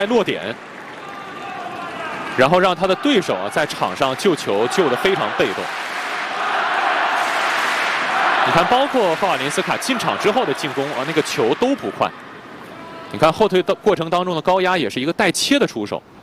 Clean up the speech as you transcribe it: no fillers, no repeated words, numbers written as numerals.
落点，然后让他的对手在场上救球救得非常被动。你看，包括赫瓦林斯卡进场之后的进攻那个球都不快。你看后退的过程当中的高压也是一个带切的出手。